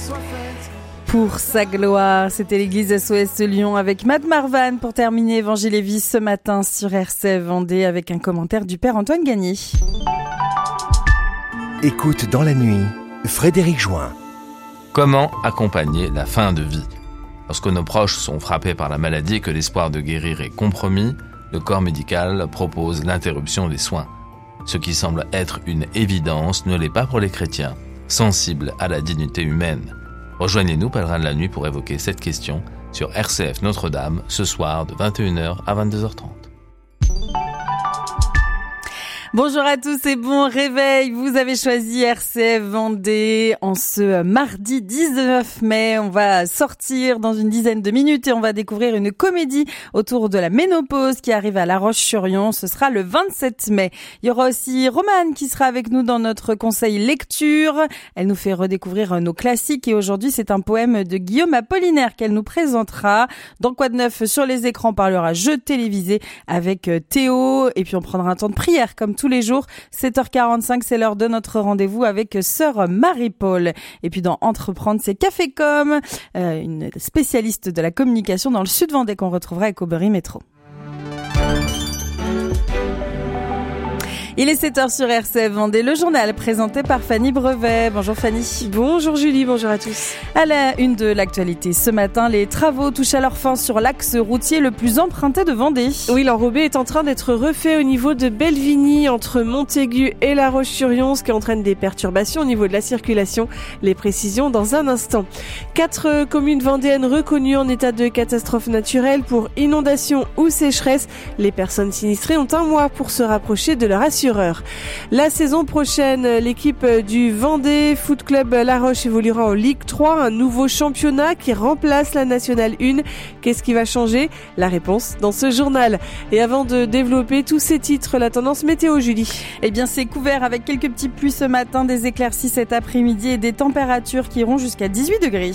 Pour sa gloire, c'était l'église SOS Lyon avec Matt Marvan pour terminer Évangile et Vie ce matin sur RCF Vendée avec un commentaire du père Antoine Gagné. Écoute dans la nuit, Frédéric Join. Comment accompagner la fin de vie ? Lorsque nos proches sont frappés par la maladie et que l'espoir de guérir est compromis, le corps médical propose l'interruption des soins. Ce qui semble être une évidence ne l'est pas pour les chrétiens, sensibles à la dignité humaine. Rejoignez-nous, pèlerins de la nuit, pour évoquer cette question sur RCF Notre-Dame, ce soir de 21h à 22h30. Bonjour à tous et bon réveil. Vous avez choisi RCF Vendée en ce mardi 19 mai. On va sortir dans une dizaine de minutes et on va découvrir une comédie autour de la ménopause qui arrive à La Roche-sur-Yon. Ce sera le 27 mai. Il y aura aussi Romane qui sera avec nous dans notre conseil lecture. Elle nous fait redécouvrir nos classiques et aujourd'hui c'est un poème de Guillaume Apollinaire qu'elle nous présentera. Dans Quoi de neuf sur les écrans, on parlera jeux télévisés avec Théo et puis on prendra un temps de prière comme tous les jours. 7h45, c'est l'heure de notre rendez-vous avec sœur Marie-Paul. Et puis dans Entreprendre, c'est Café Com, une spécialiste de la communication dans le sud Vendée qu'on retrouvera avec Aubery Métro. Il est 7h sur RCF Vendée, le journal présenté par Fanny Brevet. Bonjour Fanny. Bonjour Julie, bonjour à tous. À la une de l'actualité ce matin, les travaux touchent à leur fin sur l'axe routier le plus emprunté de Vendée. Oui, l'enrobé est en train d'être refait au niveau de Bellevigny, entre Montaigu et La Roche-sur-Yon, ce qui entraîne des perturbations au niveau de la circulation. Les précisions dans un instant. 4 communes vendéennes reconnues en état de catastrophe naturelle pour inondation ou sécheresse. Les personnes sinistrées ont un mois pour se rapprocher de leur assureur. La saison prochaine, l'équipe du Vendée Foot Club La Roche évoluera en Ligue 3, un nouveau championnat qui remplace la Nationale 1. Qu'est-ce qui va changer ? La réponse dans ce journal. Et avant de développer tous ces titres, la tendance météo, Julie. Eh bien, c'est couvert avec quelques petites pluies ce matin, des éclaircies cet après-midi et des températures qui iront jusqu'à 18 degrés.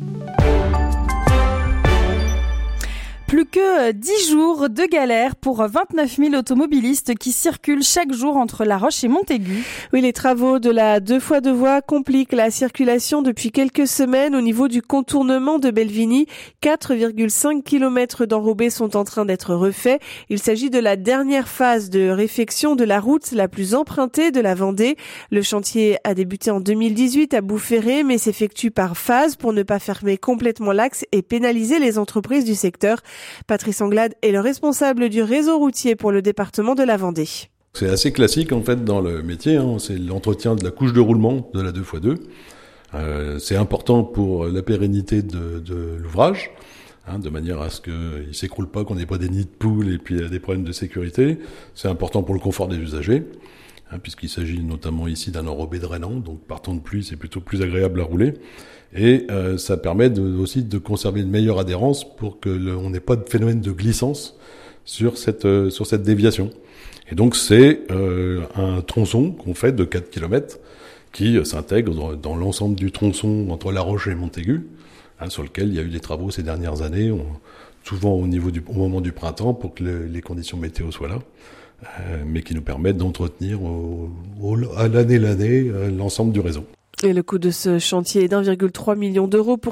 Plus que 10 jours de galère pour 29 000 automobilistes qui circulent chaque jour entre La Roche et Montaigu. Oui, les travaux de la 2x2 voies compliquent la circulation depuis quelques semaines au niveau du contournement de Bellevigny. 4,5 km d'enrobés sont en train d'être refaits. Il s'agit de la dernière phase de réfection de la route la plus empruntée de la Vendée. Le chantier a débuté en 2018 à Boufféré, mais s'effectue par phase pour ne pas fermer complètement l'axe et pénaliser les entreprises du secteur. Patrice Anglade est le responsable du réseau routier pour le département de la Vendée. C'est assez classique en fait dans le métier, c'est l'entretien de la couche de roulement de la 2x2. C'est important pour la pérennité de l'ouvrage, de manière à ce qu'il ne s'écroule pas, qu'on n'ait pas des nids de poules et puis des problèmes de sécurité. C'est important pour le confort des usagers, puisqu'il s'agit notamment ici d'un enrobé drainant, donc par temps de pluie c'est plutôt plus agréable à rouler. Et ça permet aussi de conserver une meilleure adhérence pour que on n'ait pas de phénomène de glissance sur cette déviation. Et donc c'est un tronçon qu'on fait de 4 km qui s'intègre dans l'ensemble du tronçon entre La Roche et Montaigu, sur lequel il y a eu des travaux ces dernières années, souvent au moment du printemps pour que les conditions météo soient là, mais qui nous permettent d'entretenir à l'année l'ensemble du réseau. Et le coût de ce chantier est d'1,3 million d'euros pour